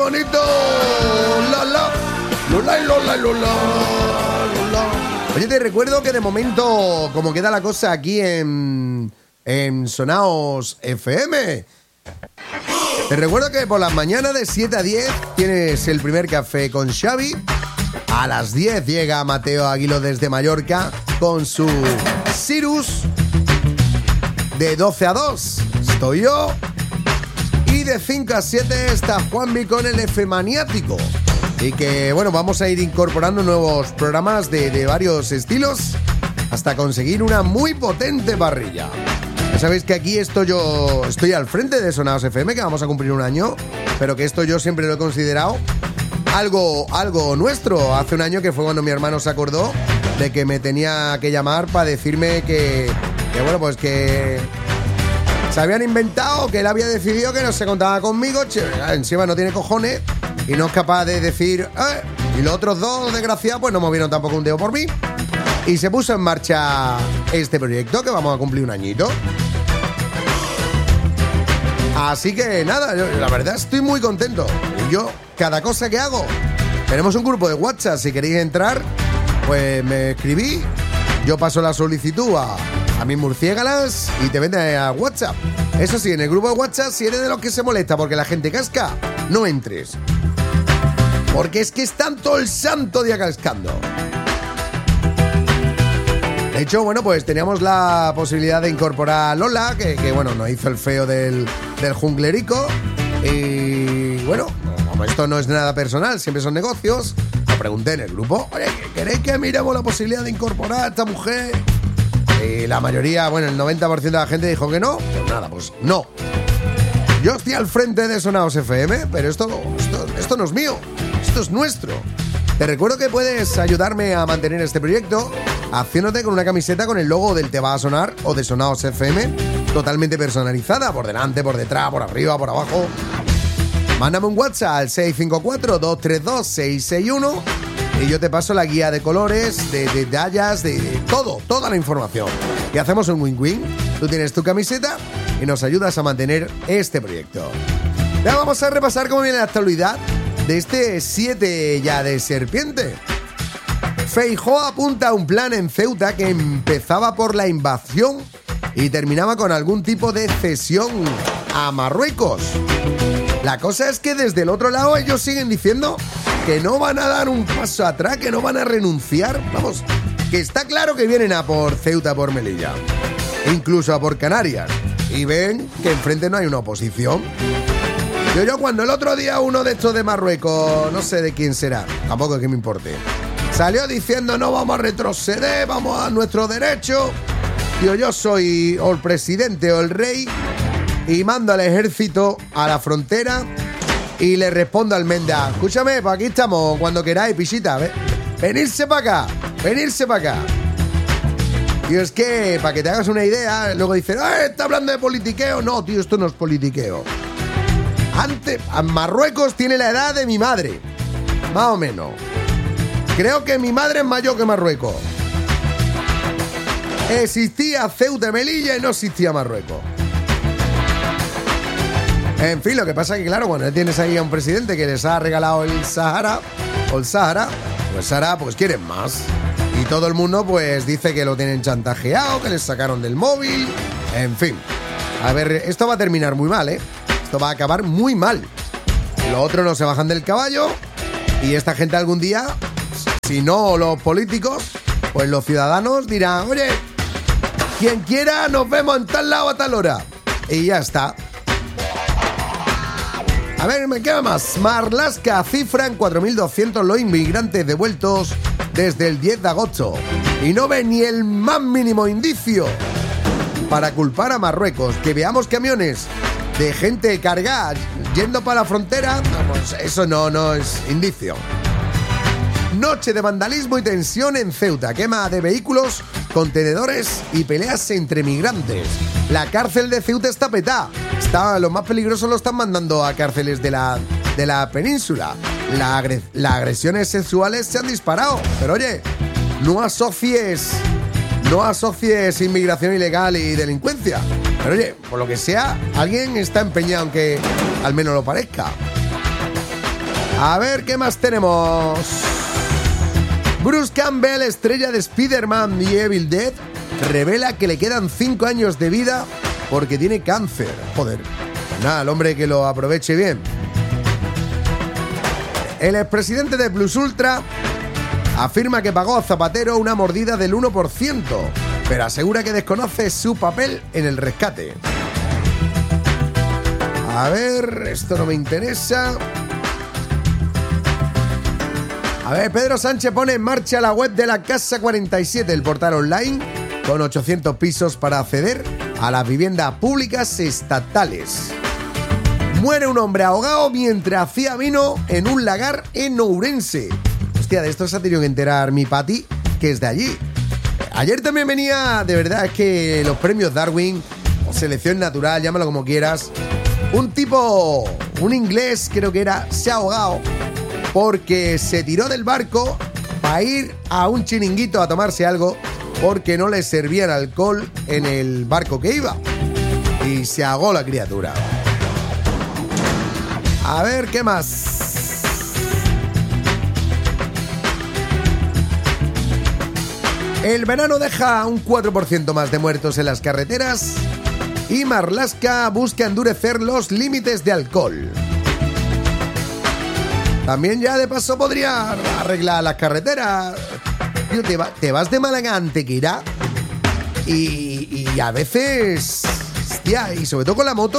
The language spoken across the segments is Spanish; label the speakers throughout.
Speaker 1: bonito! ¡Lola! ¡Lola, lola, lola! ¡Lola! Oye, te recuerdo que de momento, como queda la cosa aquí en Sonaos FM, te recuerdo que por las mañanas de 7 a 10 tienes el primer café con Xavi. A las 10 llega Mateo Aguilo desde Mallorca con su Sirius. De 12 a 2 estoy yo. Y de 5 a 7 está Juanvi con el F-Maniático. Y que, bueno, vamos a ir incorporando nuevos programas de varios estilos hasta conseguir una muy potente parrilla. Ya sabéis que aquí yo estoy al frente de Sonaos FM, que vamos a cumplir un año, pero que esto yo siempre lo he considerado algo nuestro. Hace un año que fue cuando mi hermano se acordó de que me tenía que llamar para decirme que bueno, pues que se habían inventado, que él había decidido que no se contaba conmigo. Encima no tiene cojones y no es capaz de decir y los otros dos desgraciados pues no movieron tampoco un dedo por mí. Y se puso en marcha este proyecto que vamos a cumplir un añito. Así que nada, yo, la verdad estoy muy contento. Y yo, cada cosa que hago, tenemos un grupo de WhatsApp. Si queréis entrar, pues me escribí, yo paso la solicitud a mis murciégalas y te venden a WhatsApp. Eso sí, en el grupo de WhatsApp, si eres de los que se molesta porque la gente casca, no entres. Porque es que están todo el santo día cascando. De hecho, bueno, pues teníamos la posibilidad de incorporar a Lola, que bueno, nos hizo el feo del junglerico. Y bueno, como esto no es nada personal, siempre son negocios, lo pregunté en el grupo, oye, ¿queréis que miremos la posibilidad de incorporar a esta mujer? Y la mayoría, bueno, el 90% de la gente dijo que no. Pues nada, pues no. Yo estoy al frente de Sonaos FM, pero esto no es mío, esto es nuestro. Te recuerdo que puedes ayudarme a mantener este proyecto haciéndote con una camiseta con el logo del Te Va a Sonar o de Sonaos FM, totalmente personalizada, por delante, por detrás, por arriba, por abajo. Mándame un WhatsApp al 654-232-661 y yo te paso la guía de colores, de tallas, de todo, toda la información. Y hacemos un win-win. Tú tienes tu camiseta y nos ayudas a mantener este proyecto. Ya vamos a repasar cómo viene la actualidad de este 7 ya de serpiente. Feijóo apunta a un plan en Ceuta que empezaba por la invasión y terminaba con algún tipo de cesión a Marruecos. La cosa es que desde el otro lado ellos siguen diciendo que no van a dar un paso atrás, que no van a renunciar. Vamos, que está claro que vienen a por Ceuta, por Melilla, incluso a por Canarias. Y ven que enfrente no hay una oposición. Yo cuando el otro día uno de estos de Marruecos, no sé de quién será, tampoco es que me importe, salió diciendo no vamos a retroceder, vamos a nuestro derecho. Yo soy o el presidente o el rey y mando al ejército a la frontera y le respondo al Menda, escúchame, pues aquí estamos cuando queráis, pichita, venirse para acá, venirse para acá. Y es que, para que te hagas una idea, luego dicen, está hablando de politiqueo. No, tío, esto no es politiqueo. Marruecos tiene la edad de mi madre, más o menos. Creo que mi madre es mayor que Marruecos. Existía Ceuta y Melilla y no existía Marruecos. En fin, lo que pasa es que, claro, cuando tienes ahí a un presidente que les ha regalado el Sahara, pues ahora pues quieren más. Y todo el mundo pues dice que lo tienen chantajeado, que les sacaron del móvil. En fin, a ver, esto va a terminar muy mal, ¿eh? Esto va a acabar muy mal. Los otros no se bajan del caballo y esta gente algún día, si no los políticos, pues los ciudadanos dirán, oye, quien quiera nos vemos en tal lado a tal hora. Y ya está. A ver, me queda más. Marlaska cifra en 4.200 los inmigrantes devueltos desde el 10 de agosto. Y no ve ni el más mínimo indicio para culpar a Marruecos. Que veamos camiones de gente cargada yendo para la frontera, pues eso no es indicio. Noche de vandalismo y tensión en Ceuta. Quema de vehículos, contenedores y peleas entre migrantes. La cárcel de Ceuta está petada. Los más peligrosos lo están mandando a cárceles de la península. Las agresiones sexuales se han disparado. Pero oye, no asocies inmigración ilegal y delincuencia. Pero oye, por lo que sea, alguien está empeñado en que al menos lo parezca. A ver, ¿qué más tenemos? Bruce Campbell, estrella de Spider-Man y Evil Dead, revela que le quedan 5 años de vida porque tiene cáncer. Joder, pues nada, el hombre que lo aproveche bien. El expresidente de Plus Ultra afirma que pagó a Zapatero una mordida del 1%, pero asegura que desconoce su papel en el rescate. A ver, esto no me interesa. A ver, Pedro Sánchez pone en marcha la web de la Casa 47, el portal online, con 800 pisos para acceder a las viviendas públicas estatales. Muere un hombre ahogado mientras hacía vino en un lagar en Ourense. Hostia, de esto se ha tenido que enterar mi Pati, que es de allí. Ayer también venía, de verdad, es que los premios Darwin, o selección natural, llámalo como quieras, un tipo, un inglés creo que era, se ha ahogado porque se tiró del barco para ir a un chiringuito a tomarse algo porque no le servían alcohol en el barco que iba. Y se ahogó la criatura. A ver, ¿qué más? El verano deja un 4% más de muertos en las carreteras y Marlaska busca endurecer los límites de alcohol. También ya de paso podría arreglar las carreteras. Tío, te vas de Málaga a Antequera y a veces, hostia, y sobre todo con la moto.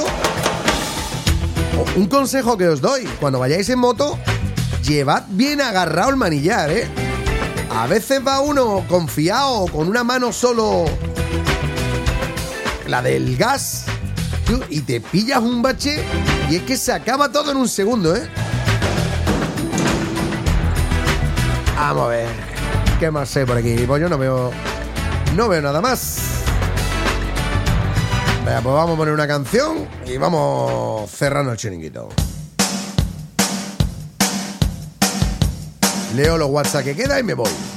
Speaker 1: Un consejo que os doy, cuando vayáis en moto, llevad bien agarrado el manillar, ¿eh? A veces va uno confiado, con una mano solo, la del gas, tío, y te pillas un bache y es que se acaba todo en un segundo, ¿eh? Vamos a ver, ¿qué más sé por aquí? Pues yo no veo nada más. Venga, pues vamos a poner una canción y vamos cerrando el chiringuito. Leo los WhatsApp que queda y me voy.